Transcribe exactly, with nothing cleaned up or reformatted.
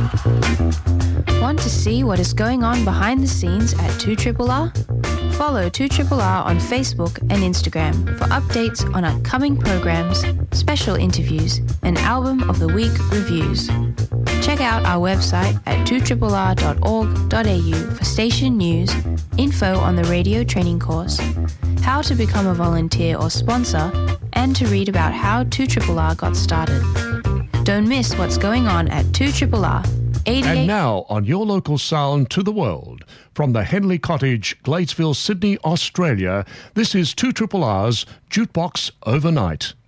Want to see what is going on behind the scenes at two R R R? Follow two R R R on Facebook and Instagram for updates on upcoming programs, special interviews, and Album of the Week reviews. Check out our website at two R R R dot org dot a u for station news, info on the radio training course, how to become a volunteer or sponsor, and to read about how two R R R got started. Don't miss what's going on at two R R R. And now on your local sound to the world, from the Henley Cottage, Gladesville, Sydney, Australia, this is two R R R's Jukebox Overnight.